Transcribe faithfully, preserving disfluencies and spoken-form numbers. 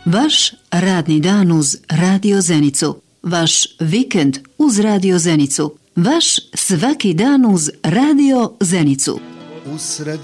Vaš radni dan uz Radio Zenicu. Vaš vikend uz Radio Zenicu. Vaš svaki dan uz Radio Zenicu. Usred